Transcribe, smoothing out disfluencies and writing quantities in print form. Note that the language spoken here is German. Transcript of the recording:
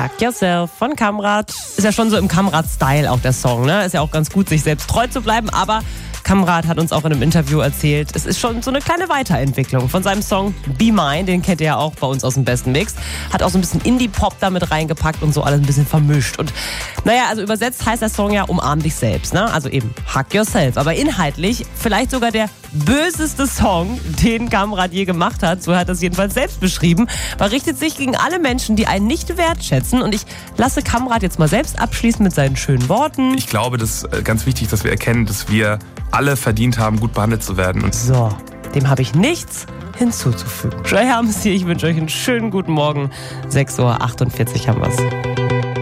Hug Yourself von Kamrat. Ist ja schon so im Kamrat-Style auch der Song, ne? Ist ja auch ganz gut, sich selbst treu zu bleiben, aber Kamrat hat uns auch in einem Interview erzählt, es ist schon so eine kleine Weiterentwicklung von seinem Song Be Mine, den kennt ihr ja auch bei uns aus dem besten Mix. Hat auch so ein bisschen Indie-Pop damit reingepackt und so alles ein bisschen vermischt. Und naja, also übersetzt heißt der Song ja Umarm dich selbst, ne? Also eben Hug Yourself. Aber inhaltlich vielleicht sogar der böseste Song, den Kamrat je gemacht hat. So hat er es jedenfalls selbst beschrieben. Er richtet sich gegen alle Menschen, die einen nicht wertschätzen. Und ich lasse Kamrat jetzt mal selbst abschließen mit seinen schönen Worten. Ich glaube, das ist ganz wichtig, dass wir erkennen, dass wir alle verdient haben, gut behandelt zu werden. Und so, dem habe ich nichts hinzuzufügen. Joy Hermes hier, ich wünsche euch einen schönen guten Morgen. 6:48 Uhr haben wir's.